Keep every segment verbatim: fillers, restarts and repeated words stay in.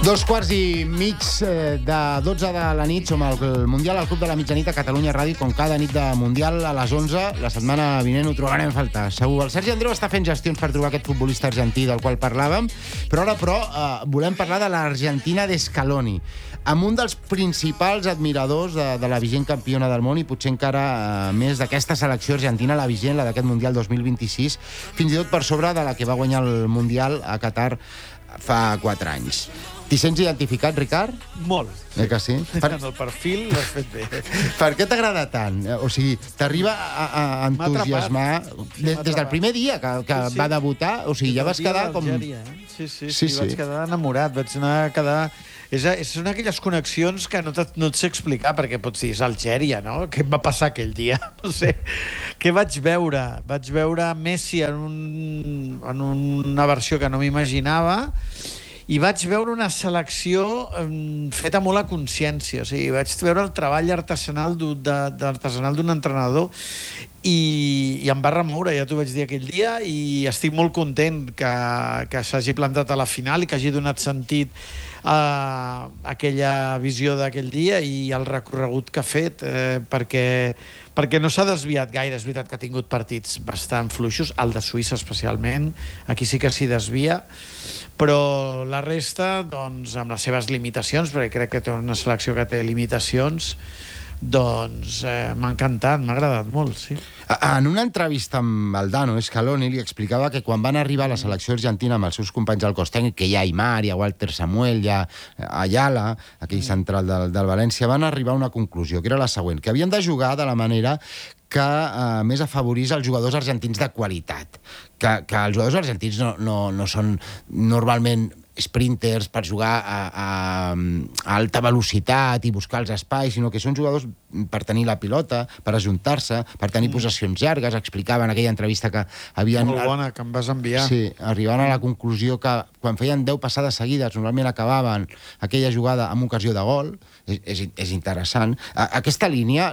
Dos quarts i mig de dotze de la nit, som al Mundial, al Club de la Mitjanit a Catalunya Ràdio, com cada nit de Mundial a les onze. La setmana vinent ho trobarem a faltar, segur. El Sergi Andreu està fent gestions per trobar aquest futbolista argentí del qual parlàvem, però ara, però, eh, volem parlar de l'Argentina d'Scaloni, amb un dels principals admiradors de, de la vigent campiona del món i potser encara eh, més d'aquesta selecció argentina, la vigent, la d'aquest Mundial dos mil vint-i-sis, fins i tot per sobre de la que va guanyar el Mundial a Qatar fa quatre anys. T'hi sents identificat, Ricard? Molt. Eh que sí? Per... En el perfil l'has fet bé. Per què t'agrada tant? O sigui, t'arriba a, a entusiasmar des, des del primer dia que, que sí, sí. va debutar? O sigui, ja vas quedar com... Eh? Sí, sí, sí, sí, sí, vaig quedar enamorat, vaig anar a quedar... És, és són aquelles connexions que no, no et sé explicar, perquè pots dir, és Algèria, no? Què em va passar aquell dia? No sé. Què vaig veure? Vaig veure Messi en, un, en una versió que no m'imaginava, i vaig veure una selecció um, feta molt a consciència. O sigui, vaig veure el treball artesanal d'un entrenador i, i em va remoure, ja t'ho vaig dir aquell dia, i estic molt content que, que s'hagi plantat a la final i que hagi donat sentit a aquella visió d'aquell dia i el recorregut que ha fet, eh, perquè, perquè no s'ha desviat gaire. És veritat que ha tingut partits bastant fluixos, el de Suïssa especialment, aquí sí que s'hi desvia, però la resta, doncs, amb les seves limitacions, perquè crec que té una selecció que té limitacions, doncs eh, m'ha encantat, m'ha agradat molt, sí. En una entrevista amb el Dano Scaloni li explicava que quan van arribar a la selecció argentina amb els seus companys del cos tècnic, que hi ha Aimar, hi ha Walter Samuel, hi ha Ayala, aquell central del, del València, van arribar a una conclusió, que era la següent, que havien de jugar de la manera que eh, més afavorís els jugadors argentins de qualitat, que, que els jugadors argentins no, no, no són normalment sprinters per jugar a, a, a alta velocitat i buscar els espais, sinó que són jugadors per tenir la pilota, per ajuntar-se, per tenir mm. possessions llargues. Explicaven en aquella entrevista que havien... Molt bona, que em vas enviar. Sí, arribaven a la conclusió que quan feien deu passades seguides, normalment acabaven aquella jugada amb ocasió de gol. És, és, és interessant. Aquesta línia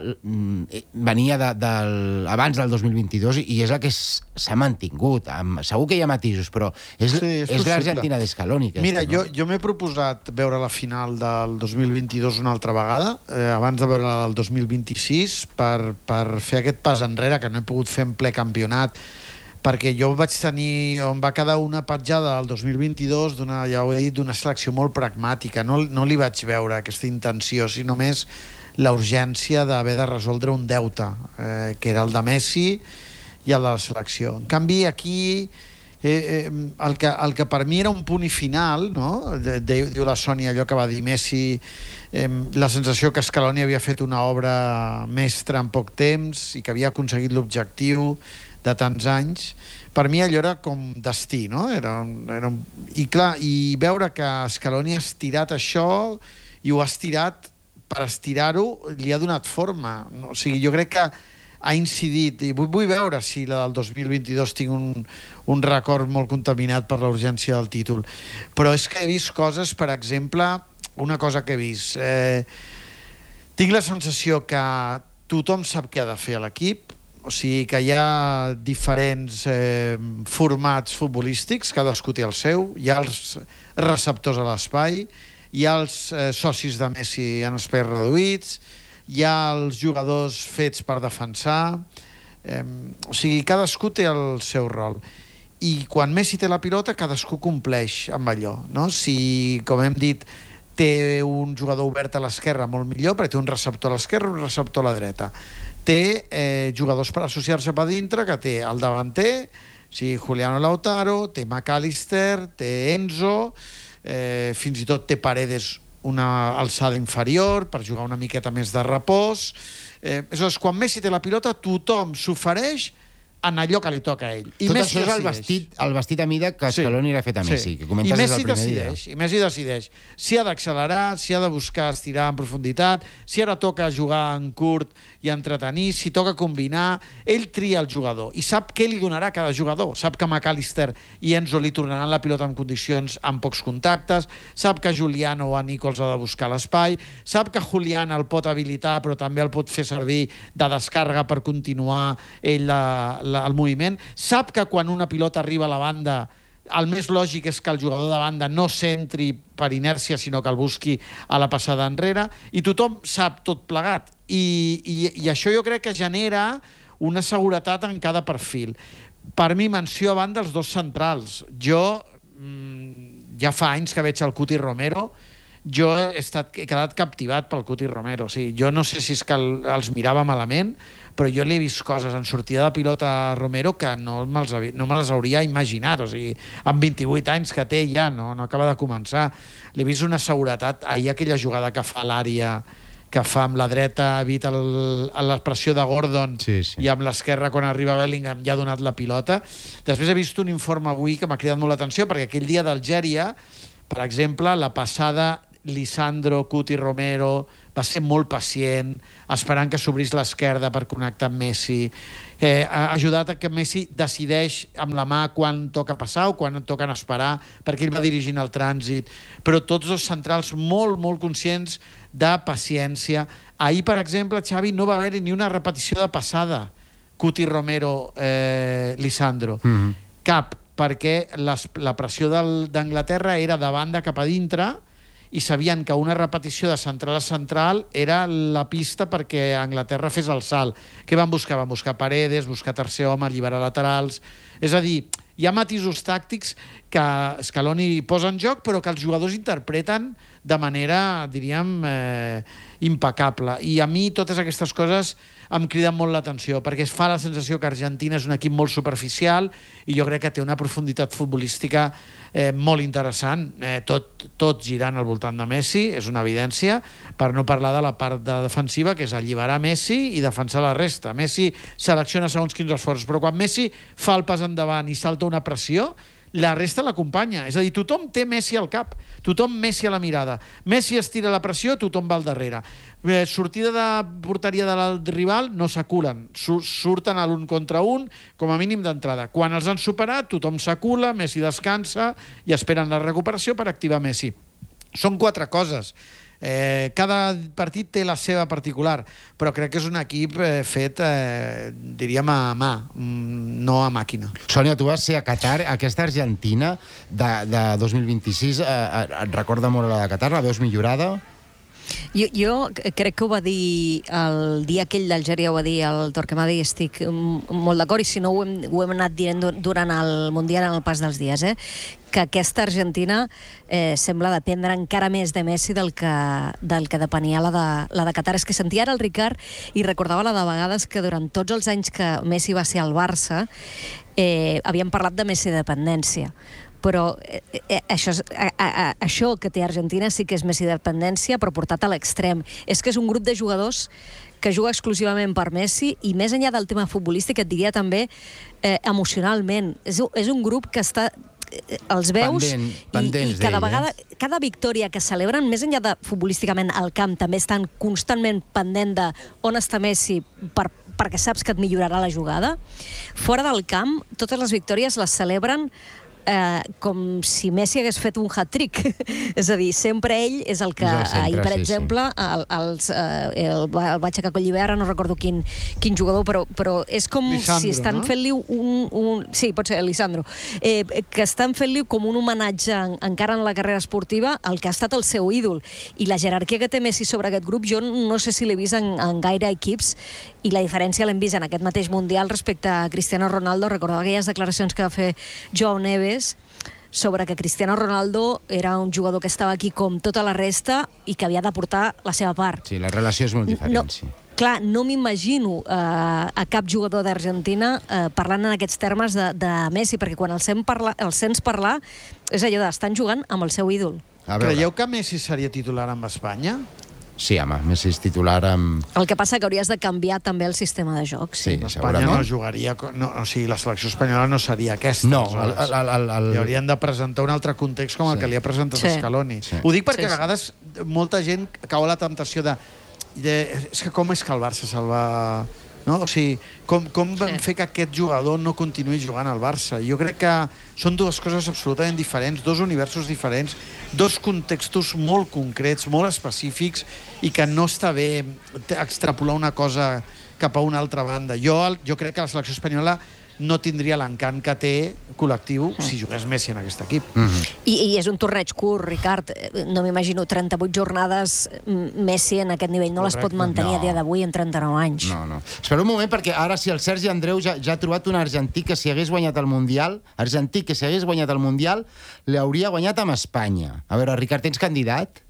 venia de, del, abans del dos mil vint-i-dos i és la que s'ha mantingut. Segur que hi ha matisos, però és, sí, és, és l'Argentina d'Scaloni. Mira, no? jo, jo m'he proposat veure la final del dos mil vint-i-dos una altra vegada, eh, abans de veure la del dos mil vint-i-sis, per, per fer aquest pas enrere, que no he pogut fer en ple campionat, perquè jo vaig tenir, on va quedar una petjada del dos mil vint-i-dos, d'una, ja ho he dit, d'una selecció molt pragmàtica. No, no li vaig veure aquesta intenció, sinó més la urgència d'haver de resoldre un deute, eh, que era el de Messi i el de la selecció. En canvi, aquí... Eh, eh, el, que, el que per mi era un punt i final, no? de, de, diu la Sònia allò que va dir Messi, eh, la sensació que Scaloni havia fet una obra mestra en poc temps i que havia aconseguit l'objectiu de tants anys. Per mi allò era com destí, no? Era, era un... I clar, i veure que Scaloni ha estirat això i ho ha estirat per estirar-ho, li ha donat forma, no? O sigui, jo crec que ha incidit, i vull, vull veure si la del dos mil vint-i-dos tinc un, un record molt contaminat per la urgència del títol. Però és que he vist coses, per exemple, una cosa que he vist. Eh, tinc la sensació que tothom sap què ha de fer a l'equip, o sigui que hi ha diferents eh, formats futbolístics, cadascú té el seu, hi ha els receptors a l'espai, hi ha els eh, socis de Messi en espais reduïts, hi ha els jugadors fets per defensar, eh, o sigui, cadascú té el seu rol. I quan Messi té la pilota, cadascú compleix amb allò, no? Si, com hem dit, té un jugador obert a l'esquerra, molt millor, perquè té un receptor a l'esquerra i un receptor a la dreta. Té eh, jugadors per associar-se per dintre, que té el davanter, o sigui, Juliano Lautaro, té McAllister, té Enzo, eh, fins i tot té Paredes, una alçada inferior per jugar una miqueta més de repòs. Eh, aleshores, quan Messi té la pilota, tothom s'ofereix en allò que li toca a ell. I Tot Messi això és el vestit, el vestit a mida que Sí. Scaloni li ha fet a Messi, Sí. que I comentes des Messi del primer dia. decideix, i Messi decideix si ha d'accelerar, si ha de buscar estirar en profunditat, si ara toca jugar en curt i entretenir, si toca combinar. Ell tria el jugador i sap què li donarà a cada jugador. Sap que McAllister i Enzo li tornaran la pilota en condicions amb pocs contactes, sap que Juliano o a Nichols ha de buscar l'espai, sap que Julián el pot habilitar però també el pot fer servir de descàrrega per continuar ell la, la, el moviment, sap que quan una pilota arriba a la banda el més lògic és que el jugador de banda no centri per inèrcia, sinó que el busqui a la passada enrere, i tothom sap tot plegat. I, i, i això jo crec que genera una seguretat en cada perfil. Per mi, menció a banda els dos centrals. Jo, mmm, ja fa anys que veig el Cuti Romero, jo he, estat, he quedat captivat pel Cuti Romero. O sigui, jo no sé si és que el, els mirava malament, però jo li he vist coses en sortida de pilota a Romero que no me'ls no me les hauria imaginat. O sigui, amb vint-i-vuit anys que té ja, no, no acaba de començar. Li he vist una seguretat. Ahir aquella jugada que fa a l'àrea, que fa amb la dreta, evita el, la pressió de Gordon, sí, sí. I amb l'esquerra, quan arriba Bellingham, ja ha donat la pilota. Després he vist un informe avui que m'ha cridat molt l'atenció, perquè aquell dia d'Algèria, per exemple, la passada Lisandro, Cuti Romero, va ser molt pacient, esperant que s'obrís l'esquerda per connectar amb Messi. Eh, ha ajudat a que Messi decideix amb la mà quan toca passar o quan toquen esperar, perquè ell va dirigint el trànsit. Però tots dos centrals molt, molt conscients de paciència. Ahir, per exemple, Xavi, no va haver ni una repetició de passada Cuti Romero, eh, Lisandro. Mm-hmm. Cap, perquè les, la pressió d'Anglaterra era de banda cap a dintre, i sabien que una repetició de central a central era la pista perquè Anglaterra fes el salt. Què van buscar? Van buscar Paredes, buscar tercer home, alliberar laterals. És a dir, hi ha matisos tàctics que Scaloni posa en joc, però que els jugadors interpreten de manera, diríem, eh, impecable. I a mi totes aquestes coses em criden molt l'atenció, perquè es fa la sensació que Argentina és un equip molt superficial i jo crec que té una profunditat futbolística eh, molt interessant, eh, tot, tot girant al voltant de Messi, és una evidència, per no parlar de la part de defensiva, que és alliberar Messi i defensar la resta. Messi selecciona segons quins esforços, però quan Messi fa el pas endavant i salta una pressió, la resta l'acompanya. És a dir, tothom té Messi al cap, tothom Messi a la mirada. Messi estira la pressió, tothom va al darrere. Eh, sortida de porteria del rival, no s'aculen. Surten a l'un contra un, com a mínim d'entrada. Quan els han superat, tothom s'acula, Messi descansa i esperen la recuperació per activar Messi. Són quatre coses. Eh, cada partit té la seva particular, però crec que és un equip eh, fet, eh, diríem, a mà, no a màquina. Sònia, tu vas ser a Qatar. Aquesta Argentina de, de dos mil vint-i-sis eh, et recorda molt a la de Qatar? La veus millorada? Jo, jo crec que ho va dir el dia aquell d'Algèria, ho va dir el Torquemada, i estic molt d'acord, i si no ho hem, ho hem anat dient durant el Mundial en el pas dels dies, eh? Que aquesta Argentina eh, sembla dependre encara més de Messi del que, del que depenia la de, la de Qatar. És que sentia ara el Ricard i recordava la de vegades que durant tots els anys que Messi va ser al Barça eh, havíem parlat de Messi dependència. Però eh, eh, això, a, a, a, això que té Argentina sí que és Messi dependència, però portat a l'extrem. És que és un grup de jugadors que juga exclusivament per Messi, i més enllà del tema futbolístic, et diria també eh, emocionalment. És, és un grup que està... els veus Pendent, i, i cada vegada, cada victòria que celebren, més enllà de futbolísticament al camp, també estan constantment pendent de on està Messi per, perquè saps que et millorarà la jugada. Fora del camp, totes les victòries les celebren eh, com si Messi hagués fet un hat-trick. És a dir, sempre ell és el que... És el centre, ahir, per sí, exemple, sí. el, els, eh, el, el vaig a Collibera, no recordo quin, quin jugador, però, però és com Lisandro, si estan no? fent-li un, un... Sí, pot ser Lisandro. Eh, que estan fent-li com un homenatge en, encara en la carrera esportiva al que ha estat el seu ídol. I la jerarquia que té Messi sobre aquest grup, jo no sé si l'he vist en, en gaire equips, i la diferència l'hem vist en aquest mateix Mundial respecte a Cristiano Ronaldo. Recordava aquelles declaracions que va fer Joao Neves sobre que Cristiano Ronaldo era un jugador que estava aquí com tota la resta i que havia d'aportar la seva part. Sí, la relació és molt diferent, no, sí. Clar, no m'imagino eh, a cap jugador d'Argentina eh, parlant en aquests termes de, de Messi, perquè quan el, sent parlar, el sents parlar és allò d'estan jugant amb el seu ídol. Creieu que Messi seria titular amb Espanya? Sí, home, Messi és titular amb... El que passa que hauries de canviar també el sistema de joc. Sí, sí. Espanya no jugaria... No, o sigui, la selecció espanyola no seria aquesta. No, el, el, el, el... I haurien de presentar un altre context com el sí. que li ha presentat sí. Scaloni. Sí. Ho dic perquè sí, sí. a vegades molta gent cau a la temptació de, de... És que com és que el Barça se'l va... No? O sigui, com, com vam sí. fer que aquest jugador no continuï jugant al Barça? Jo crec que són dues coses absolutament diferents, dos universos diferents, dos contextos molt concrets, molt específics, i que no està bé extrapolar una cosa cap a una altra banda. Jo, jo crec que la selecció espanyola no tindria l'encant que té col·lectiu si jugués Messi en aquest equip. Mhm. I, I és un torneig curt, Ricard. No m'imagino trenta-vuit jornades Messi en aquest nivell. No les pot Correcte. mantenir No. a dia d'avui en trenta-nou anys. No, no. Espera un moment, perquè ara si el Sergi Andreu ja, ja ha trobat un argentí que si hagués guanyat el Mundial, argentí que si hagués guanyat el Mundial, l'hauria guanyat amb Espanya. A veure, Ricard, tens candidat?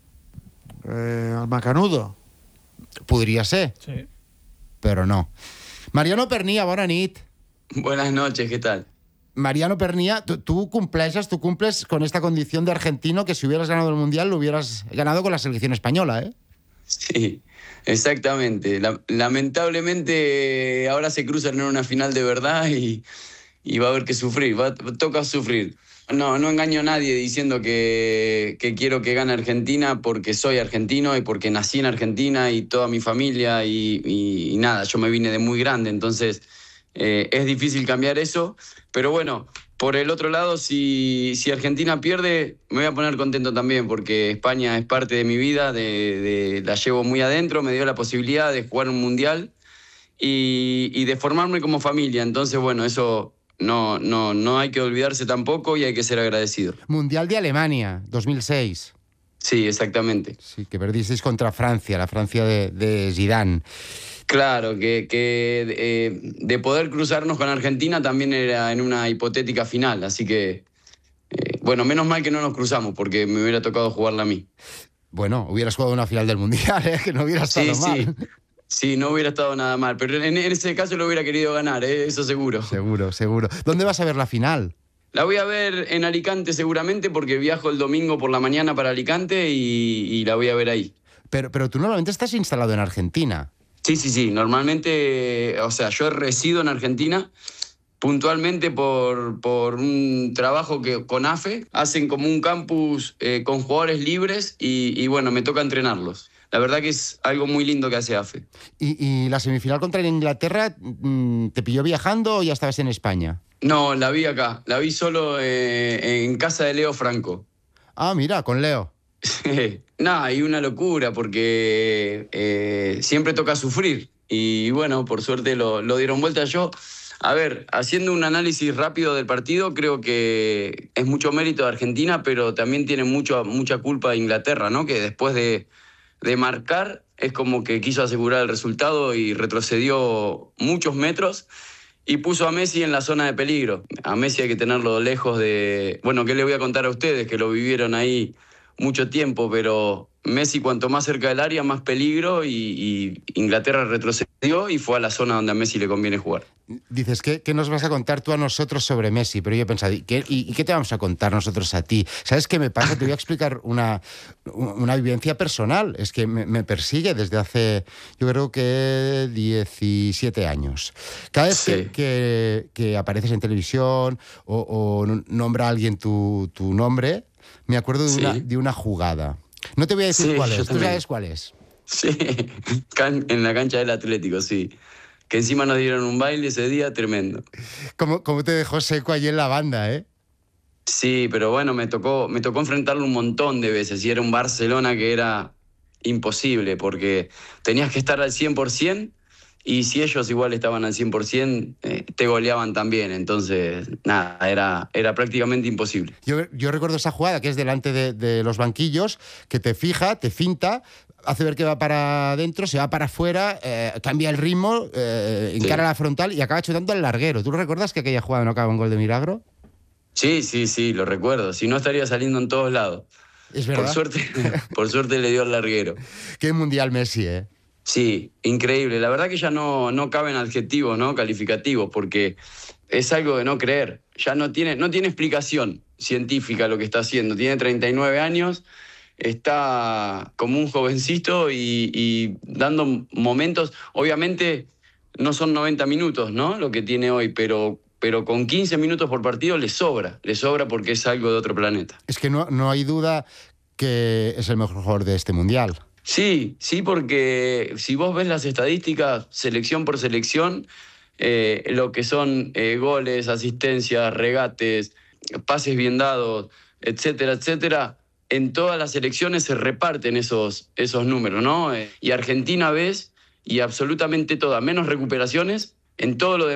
Eh, el Macanudo. Podria ser, Sí. però no. Mariano Pernia, bona nit. Buenas noches, ¿qué tal? Mariano Pernia, tú, tú cumples, tú cumples con esta condición de argentino que si hubieras ganado el Mundial lo hubieras ganado con la selección española, ¿eh? Sí, exactamente. La- lamentablemente ahora se cruzan en una final de verdad y, y va a haber que sufrir, va, toca sufrir. No, no engaño a nadie diciendo que, que quiero que gane Argentina porque soy argentino y porque nací en Argentina y toda mi familia y, y- y nada, yo me vine de muy grande, entonces eh, es difícil cambiar eso, pero bueno, por el otro lado, si, si Argentina pierde, me voy a poner contento también porque España es parte de mi vida, de, de- la llevo muy adentro, me dio la posibilidad de jugar un mundial y, y de formarme como familia, entonces bueno, eso no, no, no hay que olvidarse tampoco y hay que ser agradecido. Mundial de Alemania, dos mil seis. Sí, exactamente. Sí, que perdisteis contra Francia, la Francia de, de Zidane. Claro, que, que eh, de poder cruzarnos con Argentina también era en una hipotética final, así que, eh, bueno, menos mal que no nos cruzamos porque me hubiera tocado jugarla a mí. Bueno, hubieras jugado una final del Mundial, ¿eh? Que no hubiera estado Sí, mal. sí, sí, no hubiera estado nada mal, pero en, en ese caso lo hubiera querido ganar, ¿eh? Eso seguro. Seguro, seguro. ¿Dónde vas a ver la final? La voy a ver en Alicante seguramente porque viajo el domingo por la mañana para Alicante y, y la voy a ver ahí. Pero, pero tú normalmente estás instalado en Argentina. Sí, sí, sí, normalmente, o sea, yo resido en Argentina puntualmente por, por un trabajo que con AFE hacen como un campus eh, con jugadores libres y, y bueno, me toca entrenarlos. La verdad que es algo muy lindo que hace AFE. ¿Y, y la semifinal contra Inglaterra mm, te pilló viajando o ya estabas en España? No, la vi acá, la vi solo eh, en casa de Leo Franco. Ah, mira, con Leo. Nada, y una locura porque eh, siempre toca sufrir. Y bueno, por suerte lo, lo dieron vuelta. Yo, a ver, haciendo un análisis rápido del partido, creo que es mucho mérito de Argentina, pero también tiene mucho, mucha culpa de Inglaterra, ¿no? Que después de, de marcar es como que quiso asegurar el resultado y retrocedió muchos metros. Y puso a Messi en la zona de peligro. A Messi hay que tenerlo lejos de... Bueno, ¿qué le voy a contar a ustedes? Que lo vivieron ahí mucho tiempo, pero Messi cuanto más cerca del área, más peligro y, y Inglaterra retrocedió y fue a la zona donde a Messi le conviene jugar. Dices, ¿qué, ¿qué nos vas a contar tú a nosotros sobre Messi? Pero yo he pensado, ¿y qué, y, y qué te vamos a contar nosotros a ti? ¿Sabes qué me pasa? Te voy a explicar una, una vivencia personal. Es que me, me persigue desde hace, yo creo que diecisiete años. Cada vez Sí. que, que, que apareces en televisión o, o nombra a alguien tu, tu nombre, me acuerdo de, Sí. una, de una jugada. No te voy a decir Sí, cuál yo es. ¿Tú también. sabes cuál es? Sí, Can- en la cancha del Atlético, sí. Que encima nos dieron un baile ese día tremendo. ¿Cómo, cómo te dejó seco allí en la banda, eh? Sí, pero bueno, me tocó, me tocó enfrentarlo un montón de veces y era un Barcelona que era imposible porque tenías que estar al cien por ciento y si ellos igual estaban al cien por ciento, eh, te goleaban también. Entonces, nada, era, era prácticamente imposible. Yo, yo recuerdo esa jugada que es delante de, de los banquillos, que te fija, te finta, hace ver que va para adentro, se va para afuera, eh, cambia el ritmo, eh, encara Sí. la frontal y acaba chutando al larguero. ¿Tú recuerdas que aquella jugada no acaba en gol de milagro? Sí, sí, sí, lo recuerdo. Si no estaría saliendo en todos lados. Es Por verdad. suerte, por suerte le dio al larguero. Qué mundial Messi, ¿eh? Sí, increíble. La verdad que ya no, no caben adjetivos, ¿no? Calificativos, porque es algo de no creer. Ya no tiene, no tiene explicación científica lo que está haciendo. Tiene treinta y nueve años, está como un jovencito y, y dando momentos. Obviamente no son noventa minutos, ¿no? Lo que tiene hoy, pero, pero con quince minutos por partido le sobra. Le sobra porque es algo de otro planeta. Es que no, no hay duda que es el mejor jugador de este mundial. Sí, sí, porque si vos ves las estadísticas, selección por selección, eh, lo que son eh, goles, asistencias, regates, pases bien dados, etcétera, etcétera, en todas las selecciones se reparten esos, esos números, ¿no? Eh, y Argentina ves, y absolutamente todas, menos recuperaciones, en todo lo demás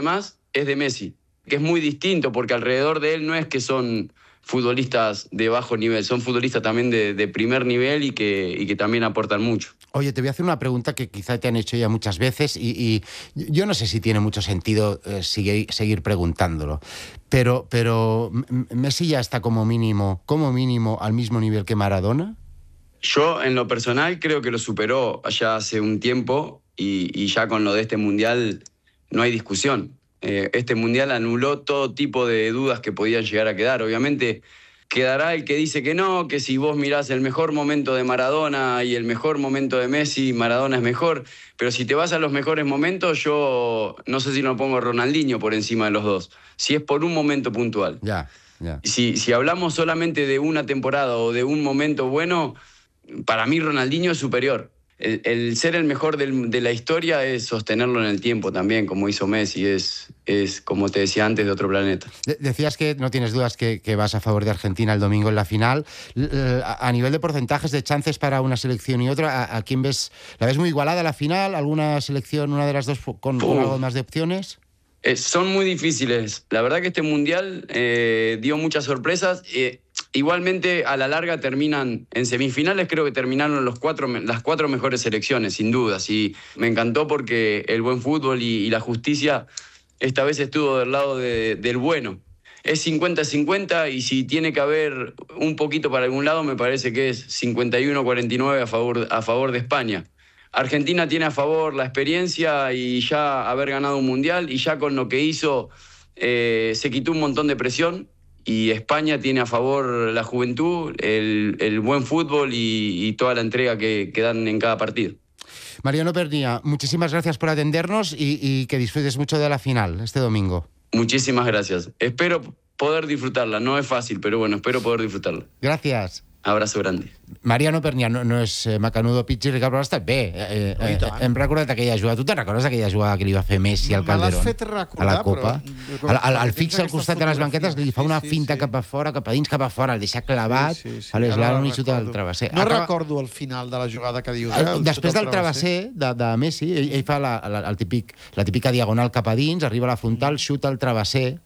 es de Messi, que es muy distinto porque alrededor de él no es que son futbolistas de bajo nivel, son futbolistas también de, de primer nivel y que, y que también aportan mucho. Oye, te voy a hacer una pregunta que quizá te han hecho ya muchas veces y, y yo no sé si tiene mucho sentido eh, seguir, seguir preguntándolo, pero, pero ¿Messi ya está como mínimo, como mínimo al mismo nivel que Maradona? Yo, en lo personal, creo que lo superó ya hace un tiempo y, y ya con lo de este Mundial no hay discusión. Eh, este Mundial anuló todo tipo de dudas que podían llegar a quedar. Obviamente quedará el que dice que no, que si vos mirás el mejor momento de Maradona y el mejor momento de Messi, Maradona es mejor. Pero si te vas a los mejores momentos, yo no sé si no pongo a Ronaldinho por encima de los dos. Si es por un momento puntual. Ya, ya. Si, si hablamos solamente de una temporada o de un momento bueno, para mí Ronaldinho es superior. El, el ser el mejor del, de la historia es sostenerlo en el tiempo también, como hizo Messi, es, es como te decía antes, de otro planeta. De- decías que no tienes dudas que, que vas a favor de Argentina el domingo en la final. L- l- A, a nivel de porcentajes de chances para una selección y otra, ¿a, a quién ves? ¿La ves muy igualada la final? ¿Alguna selección, una de las dos, con, con algo más de opciones? Eh, son muy difíciles. La verdad que este Mundial eh, dio muchas sorpresas. Eh, igualmente, a la larga terminan, en semifinales creo que terminaron los cuatro, las cuatro mejores selecciones, sin dudas. Y me encantó porque el buen fútbol y, y la justicia esta vez estuvo del lado de, del bueno. Es cincuenta cincuenta y si tiene que haber un poquito para algún lado, me parece que es cincuenta y uno cuarenta y nueve a favor, a favor de España. Argentina tiene a favor la experiencia y ya haber ganado un mundial y ya con lo que hizo eh, se quitó un montón de presión y España tiene a favor la juventud, el, el buen fútbol y, y toda la entrega que, que dan en cada partido. Mariano Pernía, muchísimas gracias por atendernos y, y que disfrutes mucho de la final este domingo. Muchísimas gracias. Espero poder disfrutarla. No es fácil, pero bueno, espero poder disfrutarla. Gràcies. Abraço grande. Mariano Pernía no, no és eh, macanudo pitxi, Ricard, però ha estat bé. Eh, eh, Oh, i tant. hem recordat aquella jugada. Tu te'n recordes aquella jugada que li va fer Messi al Me l'has Calderón? fet recordar, a la Copa. però- Al, al, al Tens fix al aquesta costat de les banquetes li fa una fotografia. Sí, finta sí. cap a fora, cap a dins, cap a fora, el deixa clavat Sí, sí, sí. a l'eslàlom Ara i xuta del recordo. travesser. No Acaba- recordo el final de la jugada que dius. Eh, Eh? El Després xut al del travesser de, de Messi, ell, ell fa la, la, el típic, la típica diagonal cap a dins, arriba a la frontal, xuta el travesser,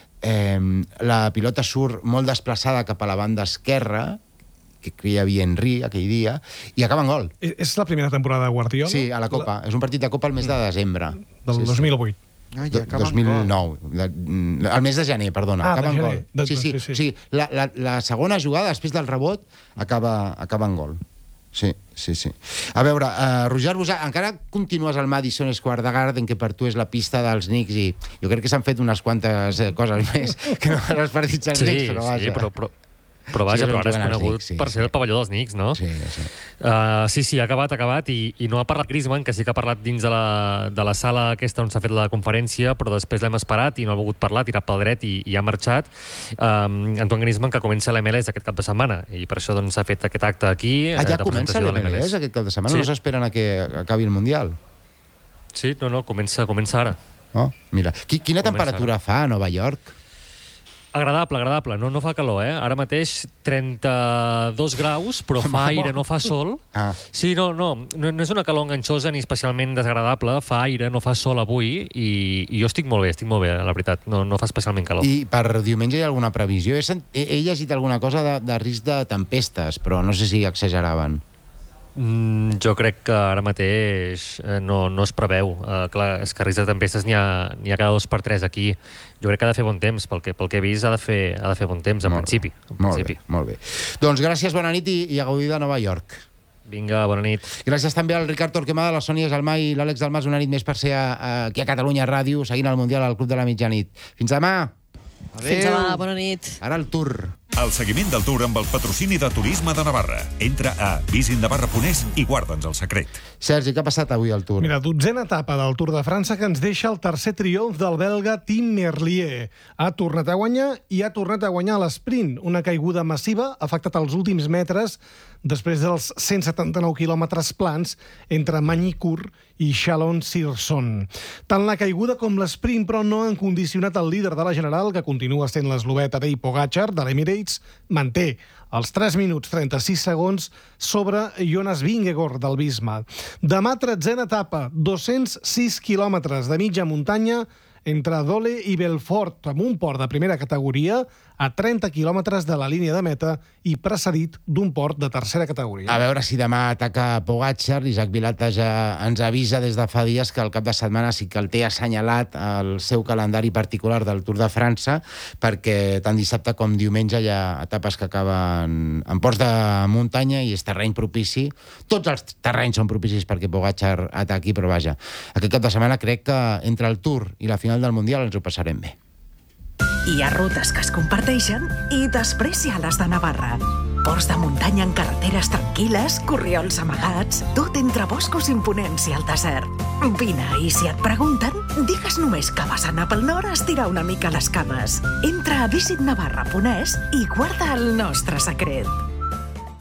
eh, la pilota surt molt desplaçada cap a la banda esquerra, que hi havia Henry aquell dia, i acaba en gol. És la primera temporada de Guardiola? Sí, a la Copa. És un partit de Copa al mes de desembre. Del sí, sí. dos mil vuit. Ah, Do- ja acaba dos mil nou. De, mm, el mes de gener, perdona. Ah, acaba de en gener. gol. De- Sí, sí. sí, sí. O sigui, la, la, la segona jugada, després del rebot, acaba, acaba en gol. Sí, sí, sí. A veure, uh, Roger Bosà, encara continues al Madison Square Garden, que per tu és la pista dels Knicks, i jo crec que s'han fet unes quantes eh, coses més que no els partits dels Sí, Knicks, però vaja. sí, però, però, però vaja, Sí, però ara és juguen els conegut Knicks, sí, per sí. ser el pavelló dels Knicks, no? Sí, sí. Uh, sí, sí, ha acabat, ha acabat, i, i no ha parlat Griezmann, que sí que ha parlat dins de la, de la sala aquesta on s'ha fet la conferència, però després l'hem esperat i no ha volgut parlar, ha tirat pel dret i, i ha marxat. Um, Antoine Griezmann, que comença l'M L S aquest cap de setmana, i per això doncs, s'ha fet aquest acte aquí. Ah, eh, ja de comença presentació de l'M L S aquest cap de setmana? Sí. No s'esperen a que acabi el Mundial? Sí, no, no, comença, comença ara. Oh, mira. Qui, quina Comença temperatura fa a Nova York? Agradable, agradable. No, no fa calor, eh? Ara mateix trenta-dos graus, però fa aire, no fa sol. Ah. Sí, no, no, no, no és una calor enganxosa ni especialment desagradable. Fa aire, no fa sol avui i, i jo estic molt bé, estic molt bé, la veritat. No, no fa especialment calor. I per diumenge hi ha alguna previsió? He, sent, he, he llegit alguna cosa de, de risc de tempestes, però no sé si exageraven. Mm, jo crec que ara mateix eh, no, no es preveu. Uh, clar, és que risc de tempestes n'hi ha, n'hi ha cada dos per tres aquí. Jo crec que ha de fer bon temps, pel que, pel que he vist ha de fer, ha de fer bon temps, en Molt principi. bé, En molt principi. bé, molt bé. Doncs gràcies, bona nit i, i a gaudir de Nova York. Vinga, bona nit. Gràcies també al Ricard Torquemada, la Sònia Gelmà i l'Àlex Dalmas, una nit més per ser a, a, aquí a Catalunya Ràdio, seguint el Mundial al Club de la Mitjanit. Fins demà! Fins demà, bona nit. Ara el Tour. El seguiment del Tour amb el patrocini de Turisme de Navarra. Entra a visinnavarra punt es i guarda'ns el secret. Sergi, què ha passat avui al Tour? Mira, dotzena etapa del Tour de França que ens deixa el tercer triomf del belga Tim Merlier. Ha tornat a guanyar i ha tornat a guanyar l'esprint. Una caiguda massiva ha afectat els últims metres després dels cent setanta-nou quilòmetres plans entre Magny-Cours i Chalon-sur-Saône. Tant la caiguda com l'esprint, però, no han condicionat el líder de la General, que continua sent l'eslovè Tadej Pogačar, de l'Emirates, manté els tres minuts trenta-sis segons sobre Jonas Vingegaard, del Visma. Demà, tretzena etapa, dos-cents sis quilòmetres de mitja muntanya entre Dole i Belfort, amb un port de primera categoria a trenta quilòmetres de la línia de meta i precedit d'un port de tercera categoria. A veure si demà ataca Pogačar. Isaac Vilata ja ens avisa des de fa dies que el cap de setmana sí que el té assenyalat al seu calendari particular del Tour de França, perquè tant dissabte com diumenge hi ha etapes que acaben en ports de muntanya i és terreny propici. Tots els terrenys són propicis perquè Pogačar ataqui, però vaja, aquest cap de setmana crec que entre el Tour i la final del Mundial ens ho passarem bé. Hi ha rutes que es comparteixen i després hi ha les de Navarra. Ports de muntanya en carreteres tranquil·les, corriols amagats, tot entre boscos imponents i el desert. Vine, i si et pregunten, digues només que vas anar pel nord a estirar una mica les cames. Entra a visit navarra punt es i guarda el nostre secret.